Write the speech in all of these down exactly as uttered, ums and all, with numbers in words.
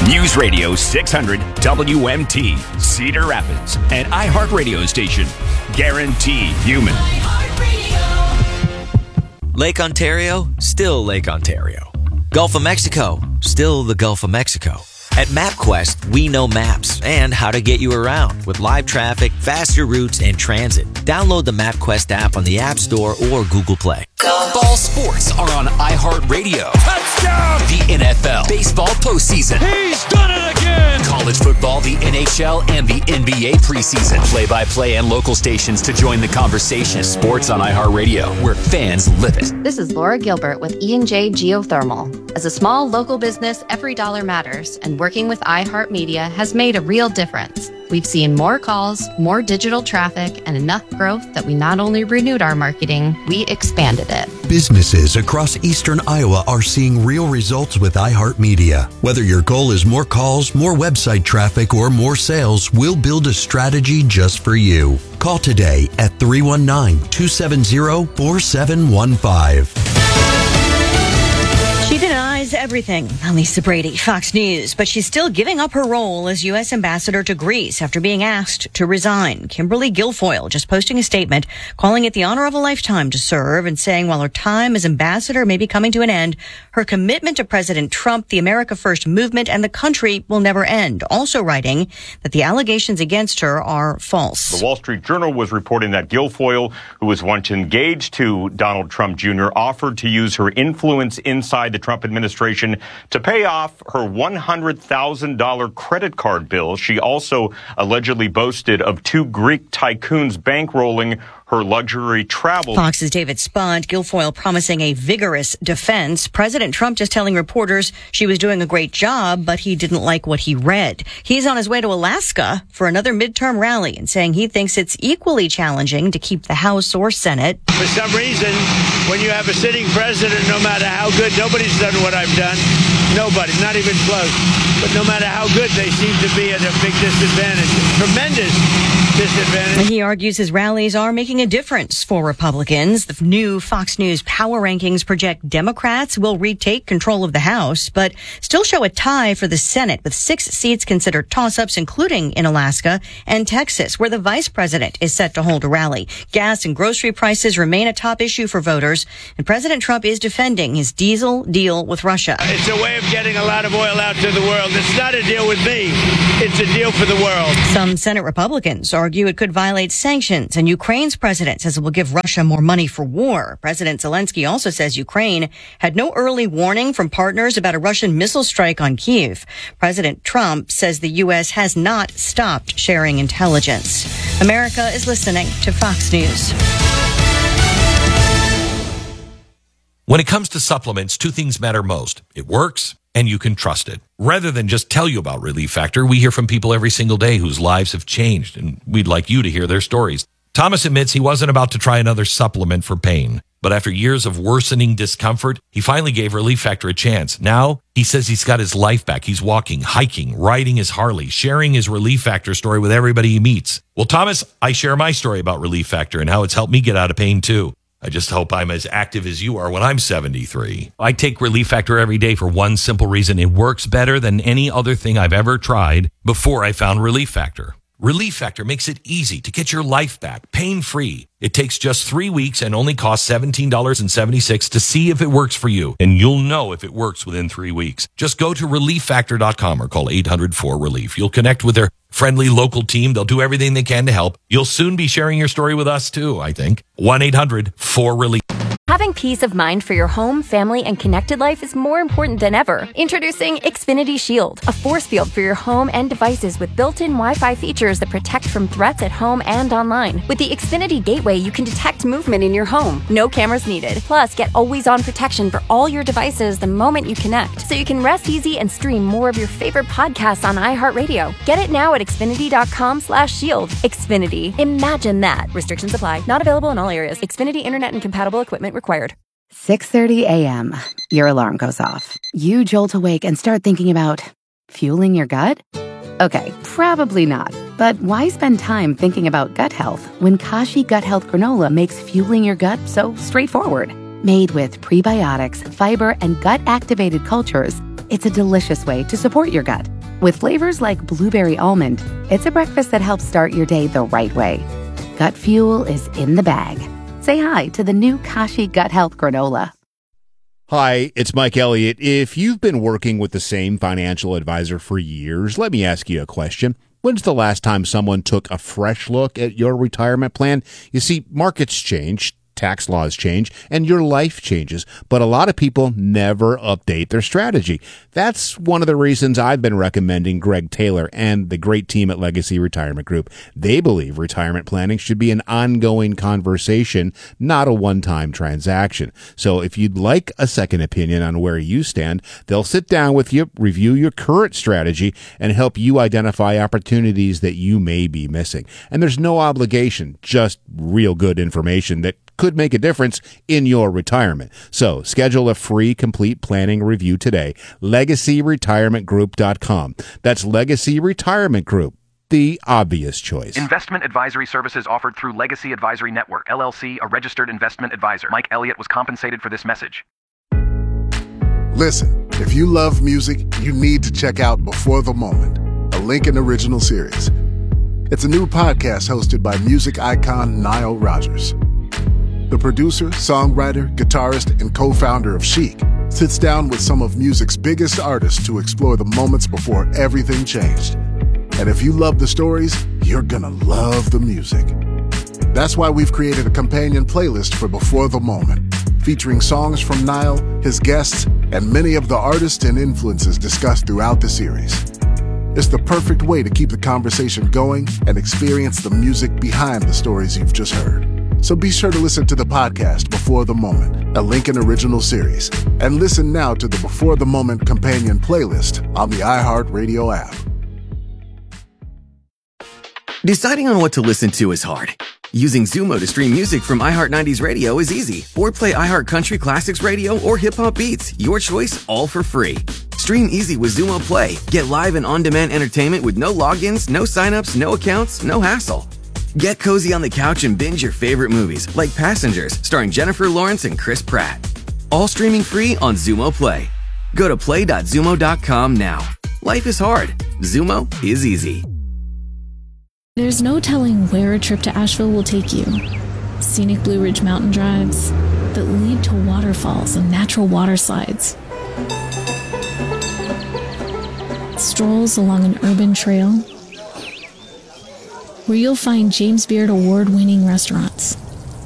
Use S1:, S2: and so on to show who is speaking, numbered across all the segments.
S1: News Radio six hundred W M T, Cedar Rapids, an iHeartRadio station. Guaranteed human.
S2: Lake Ontario, still Lake Ontario. Gulf of Mexico, still the Gulf of Mexico. At MapQuest, we know maps and how to get you around with live traffic, faster routes, and transit. Download the MapQuest app on the App Store or Google Play.
S1: Fall sports are on iHeartRadio. Touchdown! The N F L, baseball postseason.
S3: He's done it again!
S1: College football, the N H L, and the N B A preseason. Play-by-play and local stations to join the conversation. Sports on iHeartRadio, where fans live it.
S4: This is Laura Gilbert with E and J Geothermal. As a small local business, every dollar matters, and working with iHeartMedia has made a real difference. We've seen more calls, more digital traffic, and enough growth that we not only renewed our marketing, we expanded it.
S5: Businesses across eastern Iowa are seeing real results with iHeartMedia. Whether your goal is more calls, more website traffic, or more sales, we'll build a strategy just for you. Call today at three one nine, two seven zero, four seven one five.
S6: She denies everything. Lisa Brady, Fox News, but she's still giving up her role as U S ambassador to Greece after being asked to resign. Kimberly Guilfoyle just posting a statement calling it the honor of a lifetime to serve and saying while her time as ambassador may be coming to an end, her commitment to President Trump, the America First movement, and the country will never end. Also writing that the allegations against her are false.
S7: The Wall Street Journal was reporting that Guilfoyle, who was once engaged to Donald Trump Junior, offered to use her influence inside the Trump administration to pay off her one hundred thousand dollars credit card bill. She also allegedly boasted of two Greek tycoons bankrolling her luxury travel.
S6: Fox's David Spud, Guilfoyle promising a vigorous defense. President Trump just telling reporters she was doing a great job, but he didn't like what he read. He's on his way to Alaska for another midterm rally and saying he thinks it's equally challenging to keep the House or Senate.
S8: For some reason, when you have a sitting president, no matter how good, nobody's done what I've done. Nobody, not even close. But no matter how good, they seem to be at a big disadvantage. Tremendous disadvantage.
S6: He argues his rallies are making a difference for Republicans. The new Fox News power rankings project Democrats will retake control of the House, but still show a tie for the Senate, with six seats considered toss-ups, including in Alaska and Texas, where the vice president is set to hold a rally. Gas and grocery prices remain a top issue for voters, and President Trump is defending his diesel deal with Russia.
S8: It's a way of getting a lot of oil out to the world. It's not a deal with me. It's a deal for the world.
S6: Some Senate Republicans argue it could violate sanctions, and Ukraine's president says it will give Russia more money for war. President Zelensky also says Ukraine had no early warning from partners about a Russian missile strike on Kyiv. President Trump says the U S has not stopped sharing intelligence. America is listening to Fox News.
S9: When it comes to supplements, two things matter most. It works, and you can trust it. Rather than just tell you about Relief Factor, we hear from people every single day whose lives have changed, and we'd like you to hear their stories. Thomas admits he wasn't about to try another supplement for pain, but after years of worsening discomfort, he finally gave Relief Factor a chance. Now, he says he's got his life back. He's walking, hiking, riding his Harley, sharing his Relief Factor story with everybody he meets. Well, Thomas, I share my story about Relief Factor and how it's helped me get out of pain, too. I just hope I'm as active as you are when I'm seventy-three. I take Relief Factor every day for one simple reason. It works better than any other thing I've ever tried before I found Relief Factor. Relief Factor makes it easy to get your life back, pain-free. It takes just three weeks and only costs seventeen dollars and seventy-six cents to see if it works for you. And you'll know if it works within three weeks. Just go to relief factor dot com or call eight hundred four relief. You'll connect with their friendly local team. They'll do everything they can to help. You'll soon be sharing your story with us too, I think. one eight hundred four relief.
S10: Having peace of mind for your home, family, and connected life is more important than ever. Introducing Xfinity Shield, a force field for your home and devices with built-in Wi-Fi features that protect from threats at home and online. With the Xfinity Gateway, you can detect movement in your home. No cameras needed. Plus, get always-on protection for all your devices the moment you connect, so you can rest easy and stream more of your favorite podcasts on iHeartRadio. Get it now at xfinity dot com slash shield. Xfinity. Imagine that. Restrictions apply. Not available in all areas. Xfinity Internet and compatible equipment required.
S11: six thirty a.m. Your alarm goes off. You jolt awake and start thinking about fueling your gut? Okay, probably not. But why spend time thinking about gut health when Kashi Gut Health Granola makes fueling your gut so straightforward? Made with prebiotics, fiber, and gut-activated cultures, it's a delicious way to support your gut. With flavors like blueberry almond, it's a breakfast that helps start your day the right way. Gut Fuel is in the bag. Say hi to the new Kashi Gut Health Granola.
S3: Hi, it's Mike Elliott. If you've been working with the same financial advisor for years, let me ask you a question. When's the last time someone took a fresh look at your retirement plan? You see, markets change, tax laws change, and your life changes, but a lot of people never update their strategy. That's one of the reasons I've been recommending Greg Taylor and the great team at Legacy Retirement Group. They believe retirement planning should be an ongoing conversation, not a one-time transaction. So if you'd like a second opinion on where you stand, they'll sit down with you, review your current strategy, and help you identify opportunities that you may be missing. And there's no obligation, just real good information that could make a difference in your retirement. So schedule a free complete planning review today. legacy retirement group dot com. That's Legacy Retirement Group, the obvious choice.
S12: Investment advisory services offered through Legacy Advisory Network, L L C, a registered investment advisor. Mike Elliott was compensated for this message.
S13: Listen, if you love music, you need to check out Before the Moment, a Lincoln original series. It's a new podcast hosted by music icon Nile Rodgers. The producer, songwriter, guitarist, and co-founder of Chic sits down with some of music's biggest artists to explore the moments before everything changed. And if you love the stories, you're gonna love the music. That's why we've created a companion playlist for Before the Moment, featuring songs from Nile, his guests, and many of the artists and influences discussed throughout the series. It's the perfect way to keep the conversation going and experience the music behind the stories you've just heard. So be sure to listen to the podcast Before the Moment, a Lincoln original series, and listen now to the Before the Moment companion playlist on the iHeartRadio app.
S14: Deciding on what to listen to is hard. Using Zumo to stream music from iHeart nineties Radio is easy. Or play iHeart Country Classics Radio or Hip Hop Beats. Your choice, all for free. Stream easy with Zumo Play. Get live and on-demand entertainment with no logins, no signups, no accounts, no hassle. Get cozy on the couch and binge your favorite movies, like Passengers, starring Jennifer Lawrence and Chris Pratt. All streaming free on Zumo Play. Go to play dot zumo dot com now. Life is hard. Zumo is easy.
S15: There's no telling where a trip to Asheville will take you. Scenic Blue Ridge mountain drives that lead to waterfalls and natural water slides. Strolls along an urban trail where you'll find James Beard award-winning restaurants.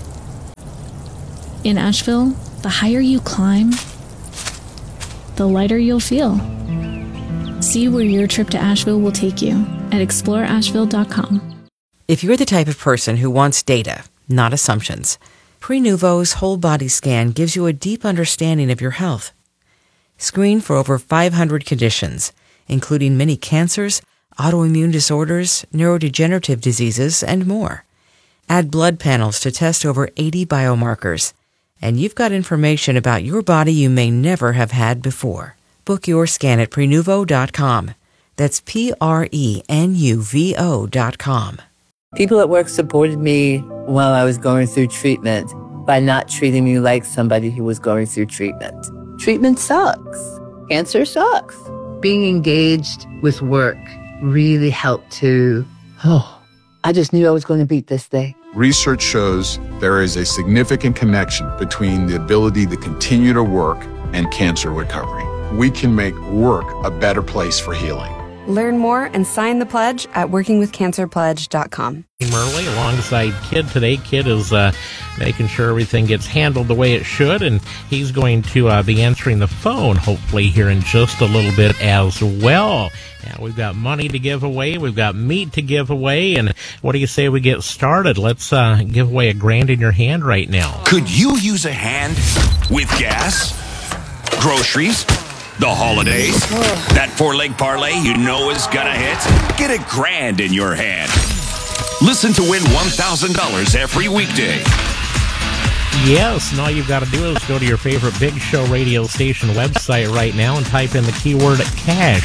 S15: In Asheville, the higher you climb, the lighter you'll feel. See where your trip to Asheville will take you at explore asheville dot com.
S16: If you're the type of person who wants data, not assumptions, Prenuvo's whole body scan gives you a deep understanding of your health. Screen for over five hundred conditions, including many cancers, autoimmune disorders, neurodegenerative diseases, and more. Add blood panels to test over eighty biomarkers, and you've got information about your body you may never have had before. Book your scan at prenuvo dot com. That's P R E N U V O dot com.
S17: People at work supported me while I was going through treatment by not treating me like somebody who was going through treatment. Treatment sucks. Cancer sucks. Being engaged with work really helped to, oh, I just knew I was going to beat this thing.
S18: Research shows there is a significant connection between the ability to continue to work and cancer recovery. We can make work a better place for healing.
S19: Learn more and sign the pledge at working with cancer pledge dot com.
S20: Merle alongside Kid today. Kid is uh, making sure everything gets handled the way it should, and he's going to uh, be answering the phone hopefully here in just a little bit as well. Yeah, we've got money to give away, we've got meat to give away, and what do you say we get started? Let's uh, give away a grand in your hand right now.
S21: Could you use a hand with gas, groceries, the holidays? That four-leg parlay you know is gonna hit? Get a grand in your hand. Listen to win one thousand dollars every weekday.
S20: Yes, and all you've got to do is go to your favorite Big Show radio station website right now and type in the keyword cash.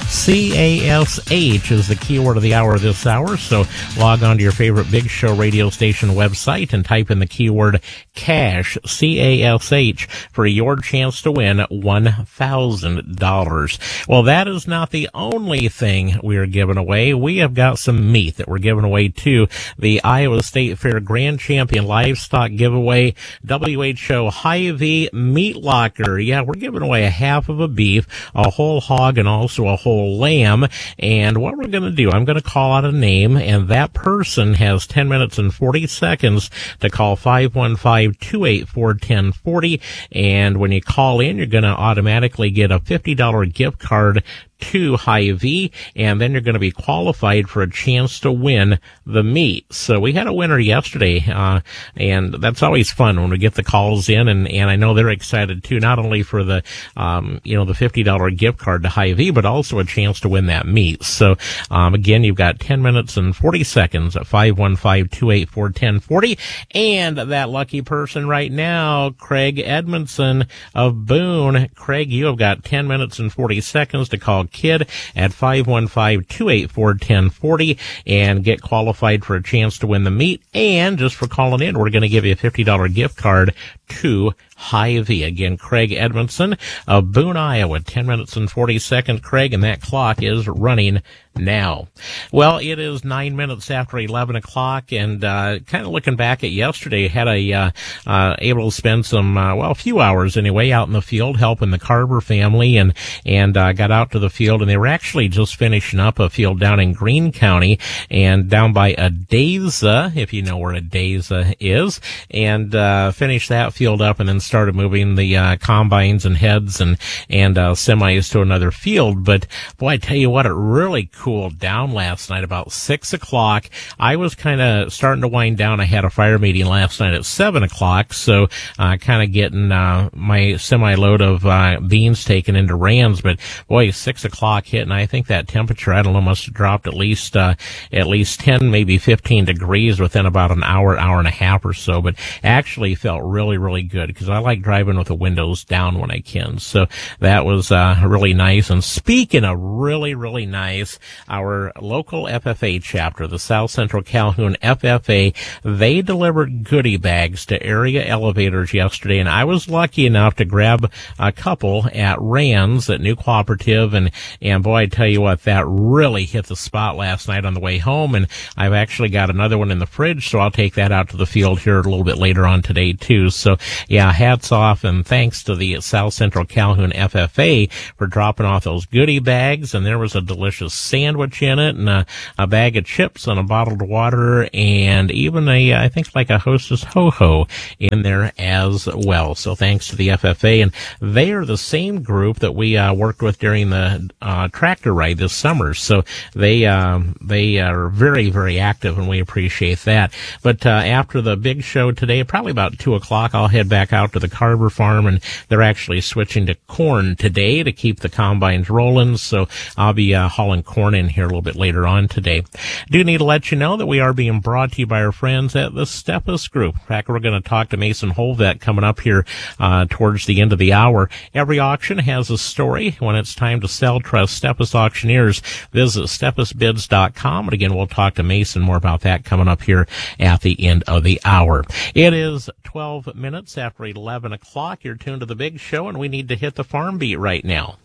S20: C A S H is the keyword of the hour this hour, so log on to your favorite Big Show radio station website and type in the keyword cash, C A S H, for your chance to win one thousand dollars. Well, that is not the only thing we are giving away. We have got some meat that we're giving away too. The Iowa State Fair Grand Champion Livestock Giveaway, W H O Hy-Vee Meat Locker. Yeah, we're giving away a half of a beef, a whole hog, and also a whole lamb. And what we're going to do, I'm going to call out a name, and that person has ten minutes and forty seconds to call five one five, two eight four, one zero four zero. And when you call in, you're going to automatically get a fifty dollars gift card to Hy-Vee, and then you're going to be qualified for a chance to win the meat. So we had a winner yesterday, uh, and that's always fun when we get the calls in, and, and I know they're excited too, not only for the, um, you know, the fifty dollars gift card to Hy-Vee, but also a chance to win that meat. So, um, again, you've got ten minutes and forty seconds at five one five, two eight four, one zero four zero, and that lucky person right now, Craig Edmondson of Boone. Craig, you have got ten minutes and forty seconds to call Kid at five one five, two eight four, one zero four zero and get qualified for a chance to win the meat. And just for calling in, we're going to give you a fifty dollars gift card to Hy-Vee. Again, Craig Edmondson of Boone, Iowa. ten minutes and forty seconds, Craig, and that clock is running now. Well, it is nine minutes after eleven o'clock, and uh, kind of looking back at yesterday, had a uh, uh, able to spend some, uh, well, a few hours anyway, out in the field helping the Carver family, and and uh, got out to the field, and they were actually just finishing up a field down in Greene County, and down by Adaiza, if you know where Adaiza is, and uh, finished that field up, and then started moving the uh, combines and heads and and uh, semis to another field. But boy, I tell you what, it really cooled down last night about six o'clock. I was kind of starting to wind down. I had a fire meeting last night at seven o'clock, so uh, kind of getting uh, my semi load of uh, beans taken into Rand's. But boy, six o'clock hit, and I think that temperature, I don't know, must have dropped at least uh, at least ten, maybe fifteen degrees within about an hour, hour and a half or so. But actually felt really, really good, because I like driving with the windows down when I can. So that was uh, really nice. And speaking of really, really nice, our local F F A chapter, the South Central Calhoun F F A, they delivered goodie bags to area elevators yesterday, and I was lucky enough to grab a couple at Rand's at New Cooperative, and, and boy, I tell you what, that really hit the spot last night on the way home, and I've actually got another one in the fridge, so I'll take that out to the field here a little bit later on today too. So yeah, hats off, and thanks to the South Central Calhoun F F A for dropping off those goodie bags, and there was a delicious sandwich in it, and a, a bag of chips and a bottled water, and even a, I think like a Hostess Ho-Ho in there as well. So thanks to the F F A, and they are the same group that we uh, worked with during the uh, tractor ride this summer. So they um, they are very, very active, and we appreciate that. But uh, after the big show today, probably about two o'clock, I'll head back out to the Carver farm, and they're actually switching to corn today to keep the combines rolling. So I'll be uh, hauling corn in here a little bit later on today. Do need to let you know that we are being brought to you by our friends at the Steppas Group. In fact, we're going to talk to Mason Holvet coming up here uh, towards the end of the hour. Every auction has a story. When it's time to sell, trust Steppas Auctioneers. Visit steppas bids dot com. And again, we'll talk to Mason more about that coming up here at the end of the hour. It is twelve minutes after eleven o'clock. You're tuned to the Big Show, and we need to hit the farm beat right now.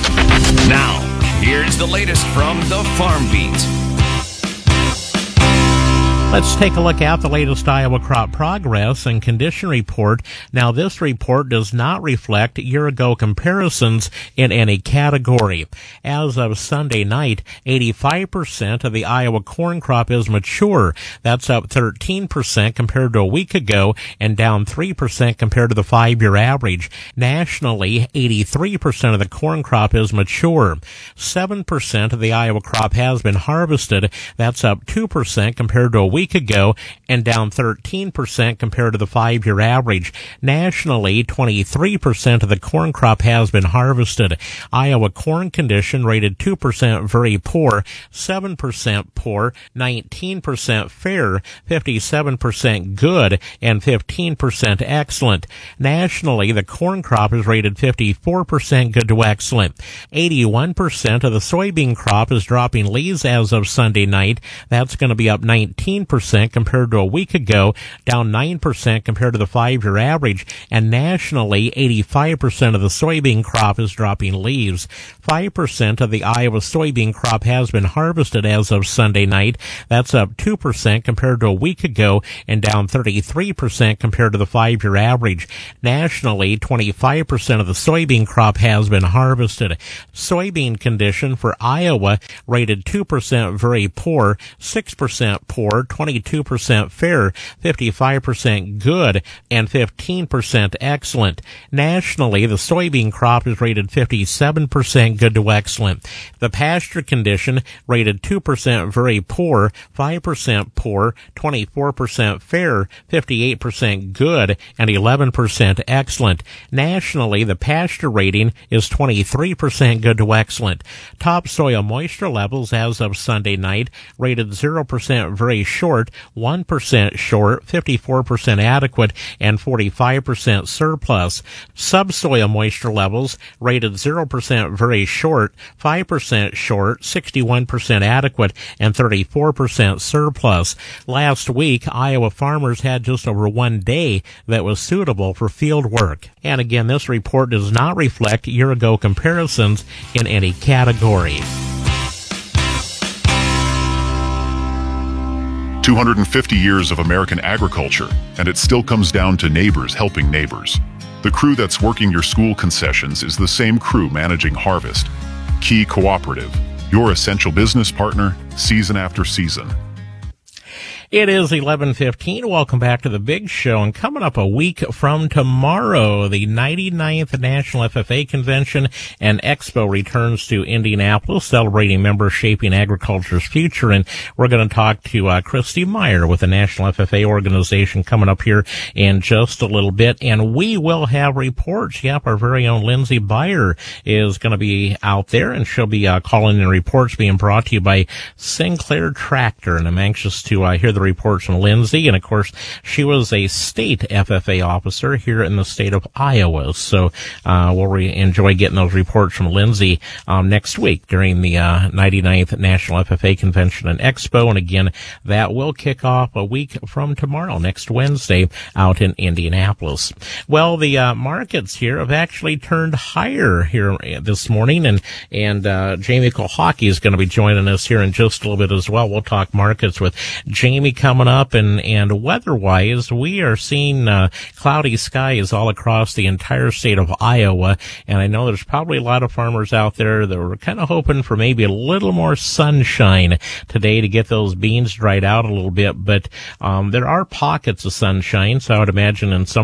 S21: Now, here's the latest from the Farm Beat.
S20: Let's take a look at the latest Iowa crop progress and condition report. Now, this report does not reflect year-ago comparisons in any category. As of Sunday night, eighty-five percent of the Iowa corn crop is mature. That's up thirteen percent compared to a week ago and down three percent compared to the five-year average. Nationally, eighty-three percent of the corn crop is mature. seven percent of the Iowa crop has been harvested. That's up two percent compared to a week week ago and down thirteen percent compared to the five-year average. Nationally, twenty-three percent of the corn crop has been harvested. Iowa corn condition rated two percent very poor, seven percent poor, nineteen percent fair, fifty-seven percent good, and fifteen percent excellent. Nationally, the corn crop is rated fifty-four percent good to excellent. eighty-one percent of the soybean crop is dropping leaves as of Sunday night. That's going to be up nineteen percent compared to a week ago, down nine percent compared to the five-year average. And nationally, eighty-five percent of the soybean crop is dropping leaves. five percent of the Iowa soybean crop has been harvested as of Sunday night. That's up two percent compared to a week ago and down thirty-three percent compared to the five-year average. Nationally, twenty-five percent of the soybean crop has been harvested. Soybean condition for Iowa rated two percent very poor, six percent poor, twenty-two percent fair, fifty-five percent good, and fifteen percent excellent. Nationally, the soybean crop is rated fifty-seven percent good to excellent. The pasture condition rated two percent very poor, five percent poor, twenty-four percent fair, fifty-eight percent good, and eleven percent excellent. Nationally, the pasture rating is twenty-three percent good to excellent. Topsoil moisture levels as of Sunday night rated zero percent very short, one percent short, fifty-four percent adequate, and forty-five percent surplus. Subsoil moisture levels rated zero percent very short, five percent short, sixty-one percent adequate, and thirty-four percent surplus. Last week, Iowa farmers had just over one day that was suitable for field work. And again, this report does not reflect year-ago comparisons in any category.
S2: two hundred fifty years of American agriculture, and it still comes down to neighbors helping neighbors. The crew that's working your school concessions is the same crew managing harvest. Key Cooperative, your essential business partner, season after season.
S20: It is eleven fifteen. Welcome back to the Big Show. And coming up a week from tomorrow, the ninety-ninth National F F A Convention and Expo returns to Indianapolis, celebrating members shaping agriculture's future. And we're going to talk to uh, Christy Meyer with the National F F A organization coming up here in just a little bit. And we will have reports. Yep, our very own Lindsay Beyer is going to be out there, and she'll be uh, calling in reports being brought to you by Sinclair Tractor. And I'm anxious to uh, hear the reports from Lindsay. And of course, she was a state F F A officer here in the state of Iowa. So uh, we'll re- enjoy getting those reports from Lindsay um, next week during the uh, ninety-ninth National F F A Convention and Expo. And again, that will kick off a week from tomorrow, next Wednesday, out in Indianapolis. Well, the uh, markets here have actually turned higher here this morning, and and uh, Jamie Kulhaki is going to be joining us here in just a little bit as well. We'll talk markets with Jamie coming up, and and weather-wise, we are seeing uh, cloudy skies all across the entire state of Iowa, and I know there's probably a lot of farmers out there that were kind of hoping for maybe a little more sunshine today to get those beans dried out a little bit, but um, there are pockets of sunshine, so I would imagine in some